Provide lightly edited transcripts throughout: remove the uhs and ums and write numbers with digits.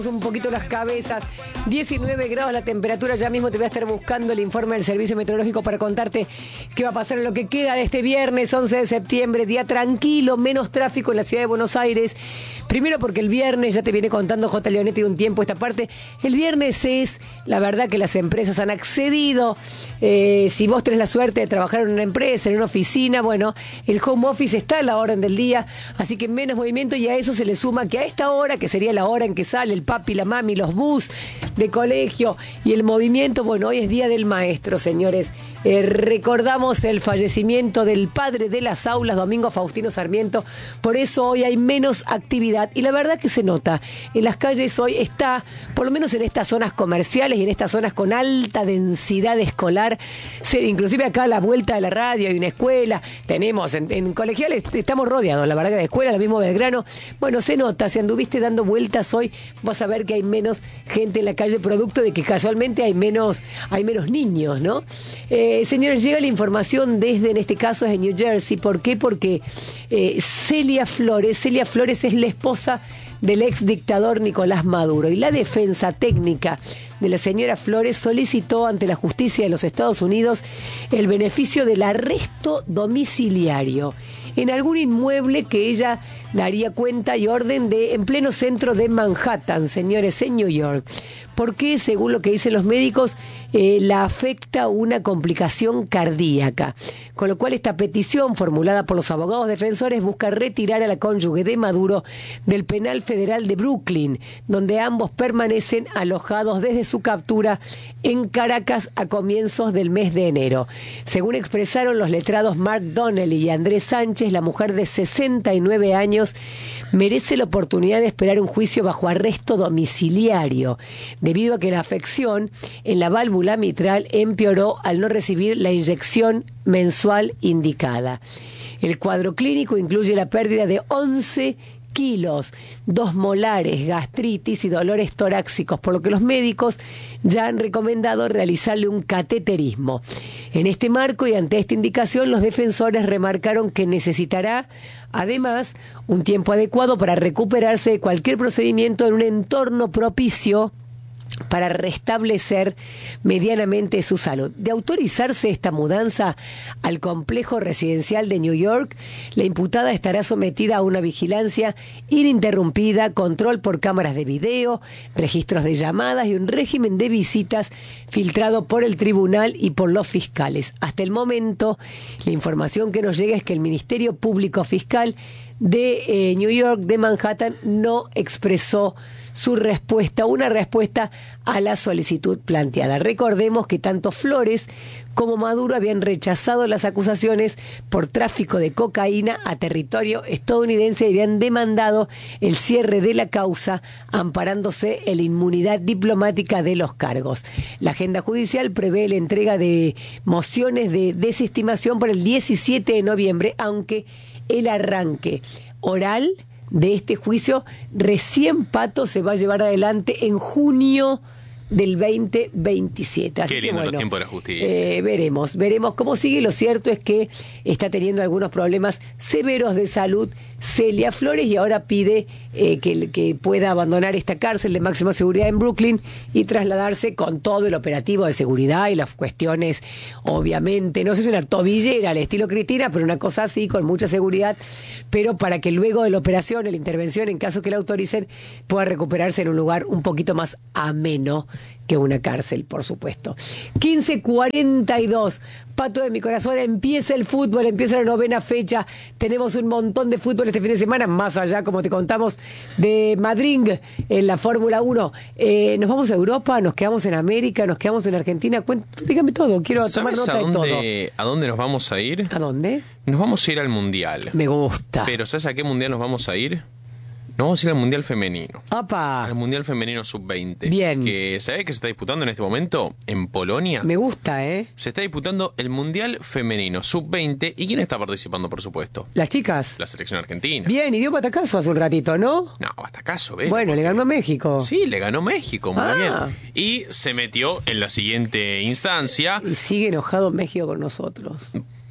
Un poquito las cabezas, 19 grados la temperatura, ya mismo te voy a estar buscando el informe del Servicio Meteorológico para contarte qué va a pasar en lo que queda de este viernes 11 de septiembre, día tranquilo, menos tráfico en la ciudad de Buenos Aires, primero porque el viernes, ya te viene contando J. Leonetti de un tiempo esta parte, el viernes es, la verdad que las empresas han accedido, si vos tenés la suerte de trabajar en una empresa, en una oficina, bueno, el home office está a la orden del día, así que menos movimiento y a eso se le suma que a esta hora, que sería la hora en que sale el papi, la mami, los bus de colegio y el movimiento, bueno, hoy es Día del Maestro, señores. Recordamos el fallecimiento del padre de las aulas, Domingo Faustino Sarmiento, por eso hoy hay menos actividad y la verdad que se nota, en las calles hoy está, por lo menos en estas zonas comerciales y en estas zonas con alta densidad escolar, inclusive acá a la vuelta de la radio hay una escuela, tenemos en colegiales, estamos rodeados, la verdad que de escuela, lo mismo Belgrano, bueno, se nota, si anduviste dando vueltas hoy, vas a ver que hay menos gente en la calle, producto de que casualmente hay menos niños, ¿no? Señores, llega la información desde, en este caso es en New Jersey. ¿Por qué? Porque Celia Flores es la esposa del ex dictador Nicolás Maduro y la defensa técnica de la señora Flores solicitó ante la justicia de los Estados Unidos el beneficio del arresto domiciliario en algún inmueble que ella daría cuenta y orden de en pleno centro de Manhattan, señores, en New York. Porque, según lo que dicen los médicos, la afecta una complicación cardíaca. Con lo cual, esta petición formulada por los abogados defensores busca retirar a la cónyuge de Maduro del penal federal de Brooklyn, donde ambos permanecen alojados desde su captura en Caracas a comienzos del mes de enero. Según expresaron los letrados Mark Donnelly y Andrés Sánchez, la mujer de 69 años merece la oportunidad de esperar un juicio bajo arresto domiciliario, debido a que la afección en la válvula mitral empeoró al no recibir la inyección mensual indicada. El cuadro clínico incluye la pérdida de 11 kilos, 2 molares, gastritis y dolores torácicos, por lo que los médicos ya han recomendado realizarle un cateterismo. En este marco y ante esta indicación, los defensores remarcaron que necesitará, además, un tiempo adecuado para recuperarse de cualquier procedimiento en un entorno propicio para restablecer medianamente su salud. De autorizarse esta mudanza al complejo residencial de New York, la imputada estará sometida a una vigilancia ininterrumpida, control por cámaras de video, registros de llamadas y un régimen de visitas filtrado por el tribunal y por los fiscales. Hasta el momento, la información que nos llega es que el Ministerio Público Fiscal de New York, de Manhattan, no expresó su respuesta, una respuesta a la solicitud planteada. Recordemos que tanto Flores como Maduro habían rechazado las acusaciones por tráfico de cocaína a territorio estadounidense y habían demandado el cierre de la causa amparándose en la inmunidad diplomática de los cargos. La agenda judicial prevé la entrega de mociones de desestimación para el 17 de noviembre, aunque el arranque oral de este juicio recién, Pato, se va a llevar adelante en junio del 2027. Así Qué lindo, que, bueno, los tiempos de la justicia. Veremos cómo sigue. Lo cierto es que está teniendo algunos problemas severos de salud Celia Flores y ahora pide que pueda abandonar esta cárcel de máxima seguridad en Brooklyn y trasladarse con todo el operativo de seguridad y las cuestiones, obviamente, no sé si una tobillera al estilo Cristina, pero una cosa así, con mucha seguridad, pero para que luego de la operación, la intervención, en caso que la autoricen, pueda recuperarse en un lugar un poquito más ameno que una cárcel, por supuesto. 15:42, Pato de mi corazón, empieza el fútbol, empieza la 9ª fecha, tenemos un montón de fútbol este fin de semana, más allá, como te contamos, de Madrid en la Fórmula 1. Nos vamos a Europa, nos quedamos en América, nos quedamos en Argentina, dígame todo, quiero tomar nota de todo. ¿A dónde nos vamos a ir? ¿A dónde? Nos vamos a ir al Mundial. Me gusta. Pero ¿sabes a qué Mundial nos vamos a ir? Nos vamos a ir al Mundial Femenino. ¡Apa! Al Mundial Femenino Sub-20. Bien. Que, ¿sabés qué se está disputando en este momento? En Polonia. Me gusta, ¿eh? Se está disputando el Mundial Femenino Sub-20. ¿Y quién está participando, por supuesto? Las chicas. La selección argentina. Bien, y dio batacazo hace un ratito, ¿no? No, hasta caso, ¿ves? Bueno, le ganó a México. Sí, le ganó México, muy bien. Y se metió en la siguiente instancia. Y sigue enojado México con nosotros.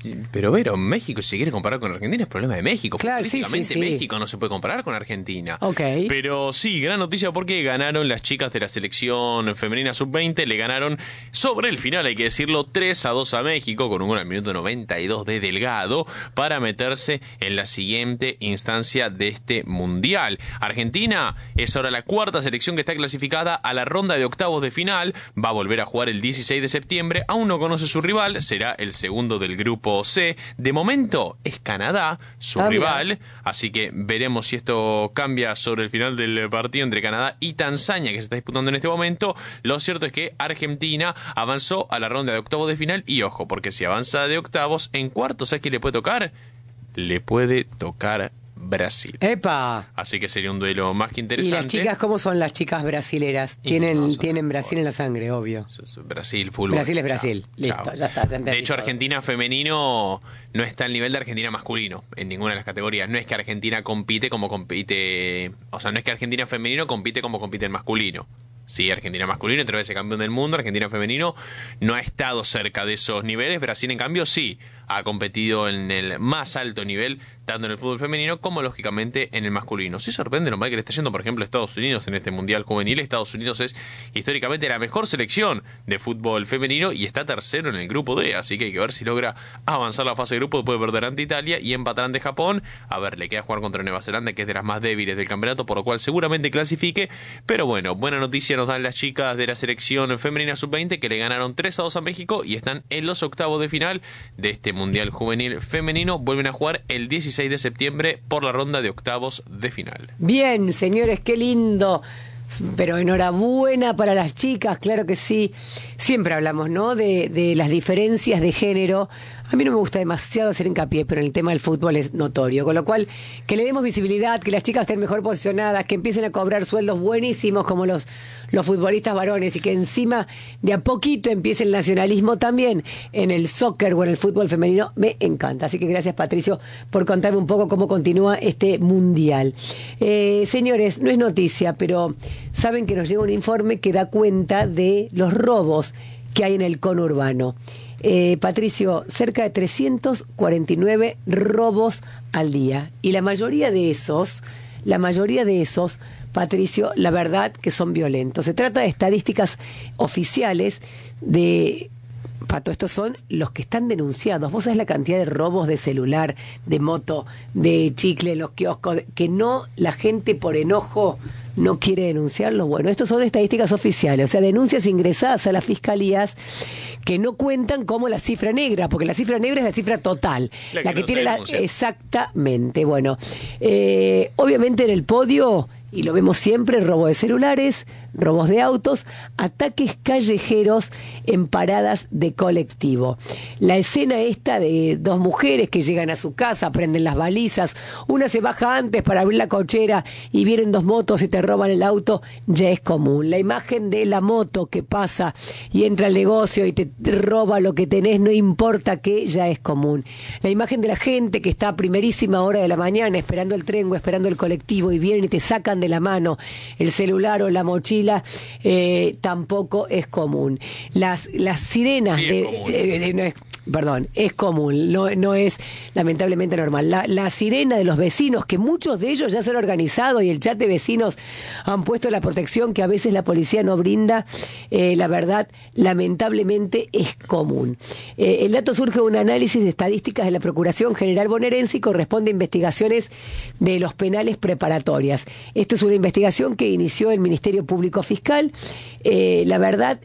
Pero Vero, México, si quiere comparar con Argentina, es problema de México. Claro, Políticamente México no se puede comparar con Argentina. Ok. Pero sí, gran noticia porque ganaron las chicas de la selección femenina sub-20, le ganaron sobre el final, hay que decirlo, 3-2 a México, con un gol al minuto 92 de Delgado, para meterse en la siguiente instancia de este mundial. Argentina es ahora la cuarta selección que está clasificada a la ronda de octavos de final, va a volver a jugar el 16 de septiembre, aún no conoce su rival, será el segundo del grupo C. De momento es Canadá su rival, así que veremos si esto cambia sobre el final del partido entre Canadá y Tanzania, que se está disputando en este momento. Lo cierto es que Argentina avanzó a la ronda de octavos de final, y ojo, porque si avanza de octavos, en cuartos, ¿sabes qué le puede tocar? Le puede tocar Brasil. ¡Epa! Así que sería un duelo más que interesante. ¿Y las chicas cómo son las chicas brasileras? Tienen Brasil en la sangre, obvio. Brasil, fútbol. Brasil es Brasil. Chao, Listo, chao. ya está. De hecho, Argentina femenino no está al nivel de Argentina masculino en ninguna de las categorías. No es que Argentina compite como compite... O sea, no es que Argentina femenino compite como compite el masculino. Sí, Argentina masculino, 3 veces campeón del mundo. Argentina femenino no ha estado cerca de esos niveles. Brasil, en cambio, sí ha competido en el más alto nivel, tanto en el fútbol femenino como, lógicamente, en el masculino. Sí sorprende lo mal que le está yendo, por ejemplo, a Estados Unidos en este Mundial Juvenil. Estados Unidos es históricamente la mejor selección de fútbol femenino y está tercero en el grupo D, así que hay que ver si logra avanzar la fase de grupo. Puede perder ante Italia y empatar ante Japón. A ver, le queda jugar contra Nueva Zelanda, que es de las más débiles del campeonato, por lo cual seguramente clasifique. Pero bueno, buena noticia nos dan las chicas de la selección femenina sub-20, que le ganaron 3-2 a México y están en los octavos de final de este Mundial Juvenil femenino. Vuelven a jugar el 16 de septiembre por la ronda de octavos de final. Bien, señores, qué lindo. Pero enhorabuena para las chicas, claro que sí. Siempre hablamos, ¿no?, de las diferencias de género. A mí no me gusta demasiado hacer hincapié, pero en el tema del fútbol es notorio. Con lo cual, que le demos visibilidad, que las chicas estén mejor posicionadas, que empiecen a cobrar sueldos buenísimos como los futbolistas varones, y que encima de a poquito empiece el nacionalismo también en el soccer o en el fútbol femenino, me encanta. Así que gracias, Patricio, por contarme un poco cómo continúa este mundial. Señores, no es noticia, pero saben que nos llega un informe que da cuenta de los robos que hay en el conurbano. Patricio, cerca de 349 robos al día. Y la mayoría de esos, Patricio, la verdad que son violentos. Se trata de estadísticas oficiales de... Pato, estos son los que están denunciados. Vos sabés la cantidad de robos de celular, de moto, de chicle en los kioscos, que no, la gente por enojo no quiere denunciarlo. Bueno, estos son estadísticas oficiales, o sea, denuncias ingresadas a las fiscalías que no cuentan como la cifra negra, porque la cifra negra es la cifra total, la que tiene la... Exactamente. Bueno, obviamente en el podio, y lo vemos siempre, robo de celulares, robos de autos, ataques callejeros en paradas de colectivo. La escena esta de dos mujeres que llegan a su casa, prenden las balizas, una se baja antes para abrir la cochera y vienen dos motos y te roban el auto, ya es común. La imagen de la moto que pasa y entra al negocio y te roba lo que tenés, no importa qué, ya es común. La imagen de la gente que está a primerísima hora de la mañana esperando el tren o esperando el colectivo y vienen y te sacan de la mano el celular o la mochila, tampoco es común. Las sirenas sí, es común, no es lamentablemente normal. La sirena de los vecinos, que muchos de ellos ya se han organizado y el chat de vecinos han puesto la protección que a veces la policía no brinda, la verdad, lamentablemente es común. El dato surge de un análisis de estadísticas de la Procuración General Bonaerense y corresponde a investigaciones de los penales preparatorias. Esto es una investigación que inició el Ministerio Público Fiscal. La verdad,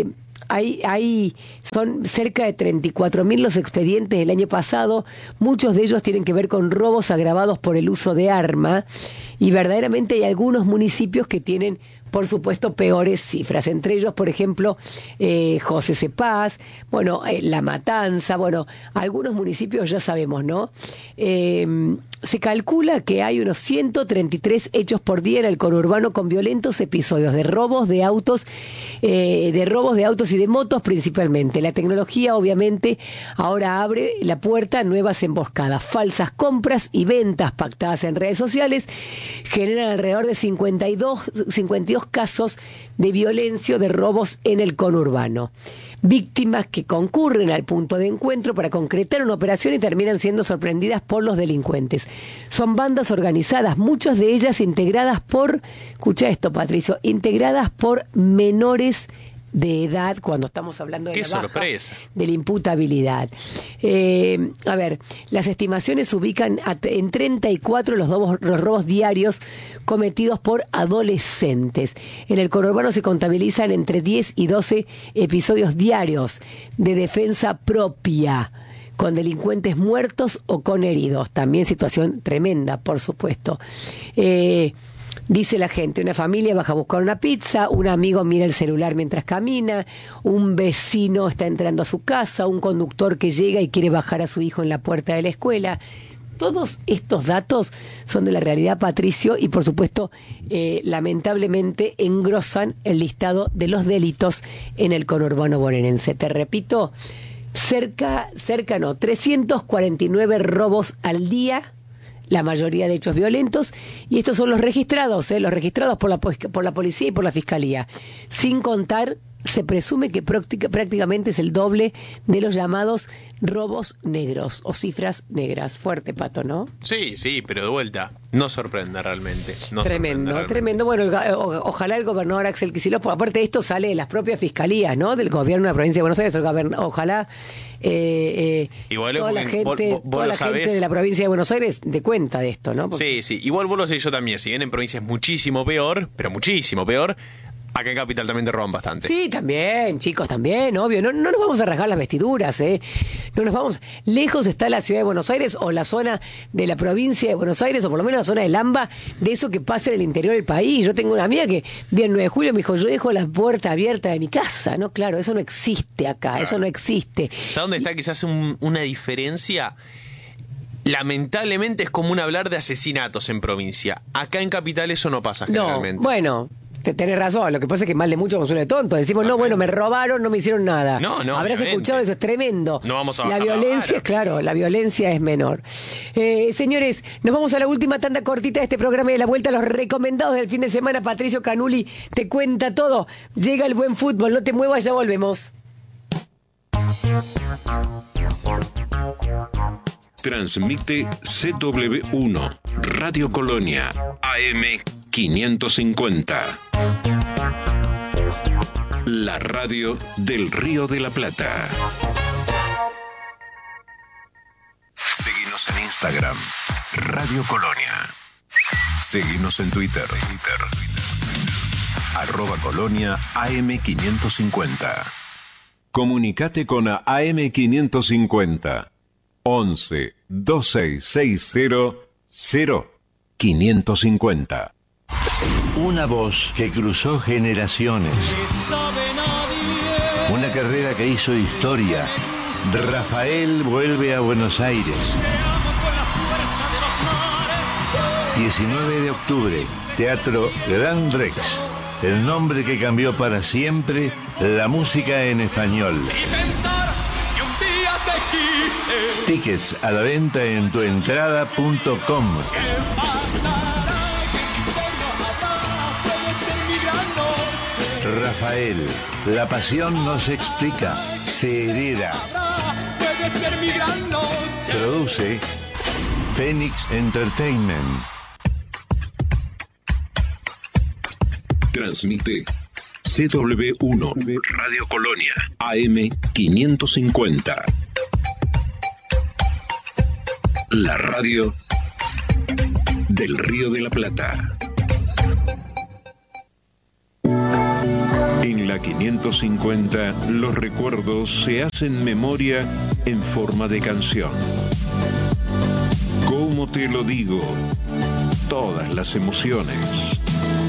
son cerca de 34.000 los expedientes del año pasado. Muchos de ellos tienen que ver con robos agravados por el uso de arma, y verdaderamente hay algunos municipios que tienen, por supuesto, peores cifras. Entre ellos, por ejemplo, José Cepaz, La Matanza, algunos municipios ya sabemos, ¿no? Se calcula que hay unos 133 hechos por día en el conurbano con violentos episodios de robos de autos y de motos principalmente. La tecnología, obviamente, ahora abre la puerta a nuevas emboscadas, falsas compras y ventas pactadas en redes sociales, generan alrededor de 52 casos de violencia o de robos en el conurbano. Víctimas que concurren al punto de encuentro para concretar una operación y terminan siendo sorprendidas por los delincuentes. Son bandas organizadas, muchas de ellas integradas por, escucha esto Patricio, integradas por menores de edad, cuando estamos hablando de ¡Qué la baja sorpresa! de la imputabilidad. A ver, las estimaciones ubican en 34 los robos diarios cometidos por adolescentes. En el conurbano se contabilizan entre 10 y 12 episodios diarios de defensa propia, con delincuentes muertos o con heridos. También situación tremenda, por supuesto. Dice la gente, una familia baja a buscar una pizza, un amigo mira el celular mientras camina, un vecino está entrando a su casa, un conductor que llega y quiere bajar a su hijo en la puerta de la escuela. Todos estos datos son de la realidad, Patricio, y por supuesto, lamentablemente, engrosan el listado de los delitos en el conurbano bonaerense. Te repito, 349 robos al día, la mayoría de hechos violentos, y estos son los registrados por la policía y por la fiscalía. Sin contar, se presume que prácticamente es el doble de los llamados robos negros o cifras negras. Fuerte, Pato, ¿no? Sí, pero de vuelta, no sorprende realmente. Tremendo. Bueno, ojalá el gobernador Axel Kicillof, aparte de esto sale de las propias fiscalías, ¿no? Del gobierno de la provincia de Buenos Aires, ojalá toda la gente de la provincia de Buenos Aires dé cuenta de esto, ¿no? Porque... Sí, igual vos lo sé yo también, si bien en provincia es muchísimo peor, pero muchísimo peor, acá en Capital también te roban bastante. Sí, también, chicos, también, obvio. No nos vamos a rasgar las vestiduras, ¿eh? No nos vamos. Lejos está la ciudad de Buenos Aires o la zona de la provincia de Buenos Aires, o por lo menos la zona de Lamba, de eso que pasa en el interior del país. Yo tengo una amiga que, el 9 de julio, me dijo, yo dejo la puerta abierta de mi casa, ¿no? Claro, eso no existe acá, claro. Eso no existe. ¿Sabes dónde está quizás una diferencia? Lamentablemente es común hablar de asesinatos en provincia. Acá en Capital eso no pasa generalmente. No, bueno... Tenés razón, lo que pasa es que mal de mucho nos suena de tonto. Decimos, no, bueno, me robaron, no me hicieron nada. No, habrás obviamente escuchado eso, es tremendo. No vamos a bajar la violencia, la claro, la violencia es menor. Señores, nos vamos a la última tanda cortita de este programa y de la vuelta a los recomendados del fin de semana. Patricio Canuli te cuenta todo. Llega el buen fútbol, no te muevas, ya volvemos. Transmite CW1, Radio Colonia, AM 550. La radio del Río de la Plata. Seguinos en Instagram, Radio Colonia. Seguinos en Twitter. @Colonia AM 550. Comunicate con AM 550. 11 2660 0550. Una voz que cruzó generaciones. Una carrera que hizo historia. Rafael vuelve a Buenos Aires. 19 de octubre, Teatro Gran Rex. El nombre que cambió para siempre la música en español. Tickets a la venta en tuentrada.com. Rafael, la pasión no se explica, se hereda. Produce Phoenix Entertainment. Transmite CW1, Radio Colonia, AM 550. La radio del Río de la Plata. En la 550, los recuerdos se hacen memoria en forma de canción. ¿Cómo te lo digo? Todas las emociones.